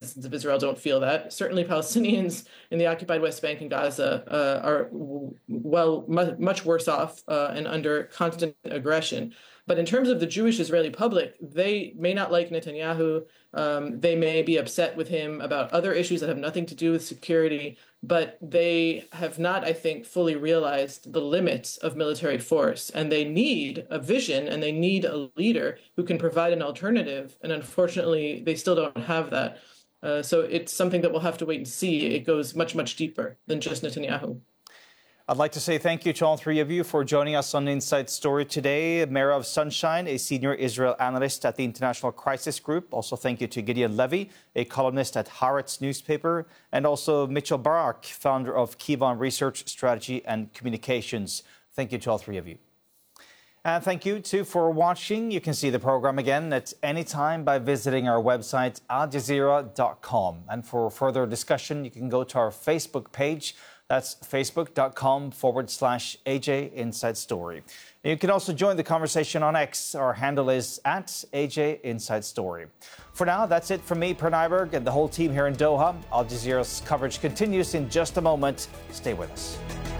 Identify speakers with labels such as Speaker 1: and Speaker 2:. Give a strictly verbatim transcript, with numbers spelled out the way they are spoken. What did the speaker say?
Speaker 1: citizens of Israel don't feel that. Certainly Palestinians in the occupied West Bank and Gaza uh, are well much worse off uh, and under constant aggression. But in terms of the Jewish Israeli public, they may not like Netanyahu. Um, they may be upset with him about other issues that have nothing to do with security, but they have not, I think, fully realized the limits of military force. And they need a vision and they need a leader who can provide an alternative. And unfortunately, they still don't have that. Uh, so it's something that we'll have to wait and see. It goes much, much deeper than just Netanyahu.
Speaker 2: I'd like to say thank you to all three of you for joining us on Inside Story today. Merav Sunshine, a senior Israel analyst at the International Crisis Group. Also thank you to Gideon Levy, a columnist at Haaretz newspaper. And also Mitchell Barak, founder of Kivon Research, Strategy and Communications. Thank you to all three of you. And thank you, too, for watching. You can see the program again at any time by visiting our website, al jazeera dot com. And for further discussion, you can go to our Facebook page. That's facebook.com forward slash AJ Inside Story. You can also join the conversation on X. Our handle is at AJ Inside Story. For now, that's it from me, Per Nyberg, and the whole team here in Doha. Al Jazeera's coverage continues in just a moment. Stay with us.